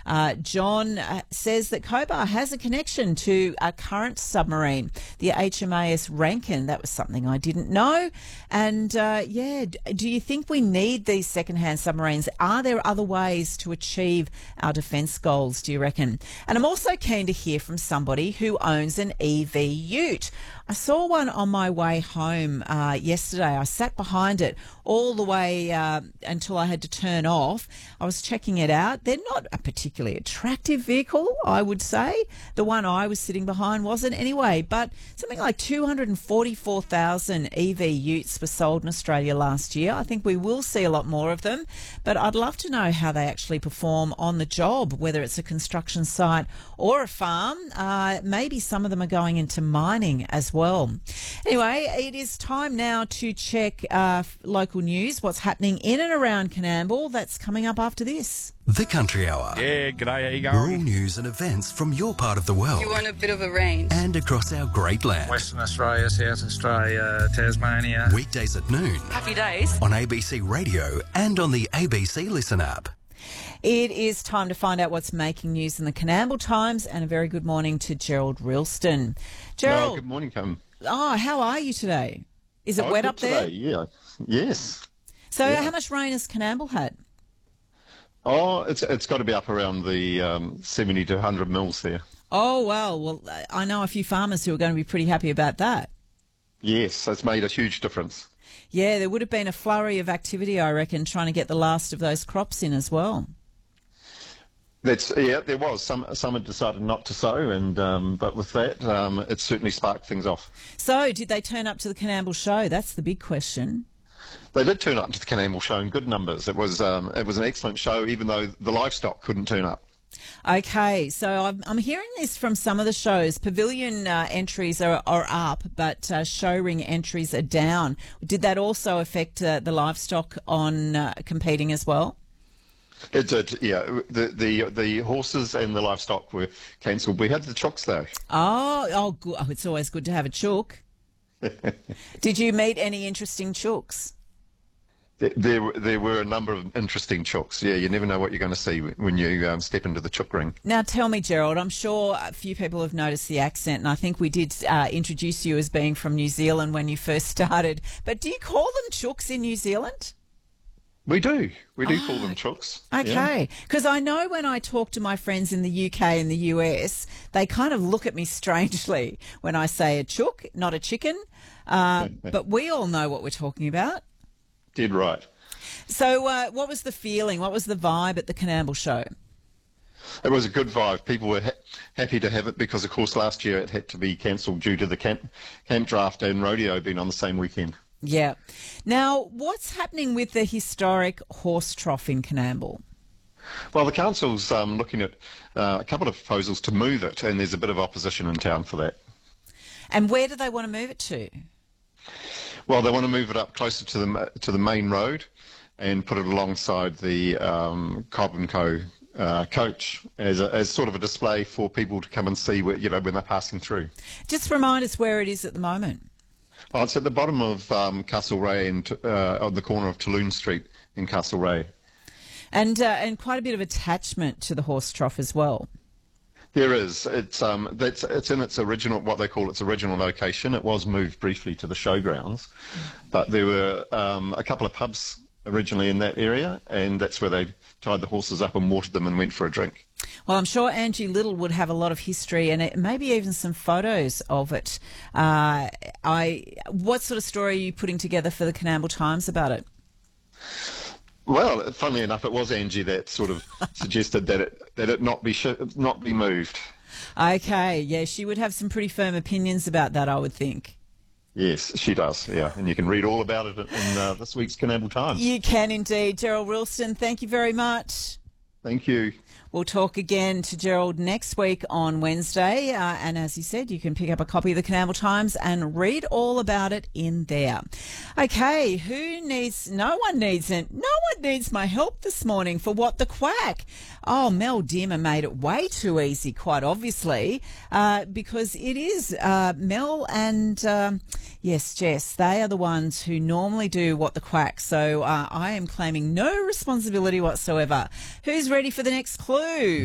John says that Cobar has a connection to a current submarine, the HMAS Rankin. That was something I didn't know. And, do you think we need these second-hand submarines? Are there other ways to achieve our defence goals, do you reckon? And I'm also keen to hear from somebody who owns an EV ute. I saw one on my way home yesterday. I sat behind it all the way until I had to turn off. I was checking it out. They're not a particularly attractive vehicle, I would say. The one I was sitting behind wasn't anyway, but something like 244,000 EV utes were sold in Australia last year. I think we will see a lot more of them, but I'd love to know how they actually perform on the job, whether it's a construction site or a farm. Maybe some of them are going into mining as well. Anyway, it is time now to check local news, what's happening in and around Coonamble. That's coming up after this. The Country Hour. Yeah, g'day, how you going? Rural news and events from your part of the world. You want a bit of a range. And across our great land. Western Australia, South Australia, Tasmania. Weekdays at noon. Happy days. On ABC Radio and on the ABC Listen app. It is time to find out what's making news in the Coonamble Times, and a very good morning to Gerald Rilston. Gerald. Oh, good morning, Cam. Oh, how are you today? Is it wet up there? Today, yeah. Yes. So how much rain has Coonamble had? Oh, it's got to be up around the 70 to 100 mils there. Oh, well, I know a few farmers who are going to be pretty happy about that. Yes, it's made a huge difference. Yeah, there would have been a flurry of activity, I reckon, trying to get the last of those crops in as well. There was. Some had decided not to sow, and but with that, it certainly sparked things off. So, did they turn up to the Coonamble show? That's the big question. They did turn up to the Coonamble show in good numbers. It was an excellent show, even though the livestock couldn't turn up. Okay, so I'm hearing this from some of the shows. Pavilion entries are up, but show ring entries are down. Did that also affect the livestock on competing as well? It did, yeah. The horses and the livestock were cancelled. We had the chooks though. Oh, good. Oh, it's always good to have a chook. Did you meet any interesting chooks? There were a number of interesting chooks. Yeah, you never know what you're going to see when you step into the chook ring. Now, tell me, Gerald, I'm sure a few people have noticed the accent, and I think we did introduce you as being from New Zealand when you first started. But do you call them chooks in New Zealand? We do. We do call them chooks. Okay. Because I know when I talk to my friends in the UK and the US, they kind of look at me strangely when I say a chook, not a chicken. But we all know what we're talking about. Dead right. So what was the feeling? What was the vibe at the Coonamble show? It was a good vibe. People were happy to have it because, of course, last year it had to be cancelled due to the camp draft and rodeo being on the same weekend. Yeah. Now, what's happening with the historic horse trough in Coonamble? Well, the council's looking at a couple of proposals to move it, and there's a bit of opposition in town for that. And where do they want to move it to? Well, they want to move it up closer to the main road and put it alongside the Cobb & Co. Coach as sort of a display for people to come and see when they're passing through. Just remind us where it is at the moment. Oh, it's at the bottom of Castlereagh and on the corner of Toulouse Street in Castlereagh. And quite a bit of attachment to the horse trough as well. There is. It's in its original, what they call its original location. It was moved briefly to the showgrounds, but there were a couple of pubs originally in that area, and that's where they tied the horses up and watered them and went for a drink. Well, I'm sure Angie Little would have a lot of history and maybe even some photos of it. What sort of story are you putting together for the Coonamble Times about it? Well, funnily enough, it was Angie that sort of suggested that it not be moved. Okay, yeah, she would have some pretty firm opinions about that, I would think. Yes, she does, yeah, and you can read all about it in this week's Coonamble Times. You can indeed. Gerald Rilston, thank you very much. Thank you. We'll talk again to Gerald next week on Wednesday. And as he said, you can pick up a copy of the Coonamble Times and read all about it in there. Okay, no one needs my help this morning for What the Quack. Oh, Mel Dimmer made it way too easy, quite obviously, because it is Mel and, yes, Jess, they are the ones who normally do What the Quack. So I am claiming no responsibility whatsoever. Who's ready for the next clue?